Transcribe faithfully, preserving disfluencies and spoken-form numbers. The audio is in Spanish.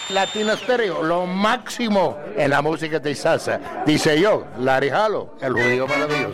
Latino Stereo, lo máximo en la música de salsa. Dice yo, Larry Harlow, el judío maravilloso.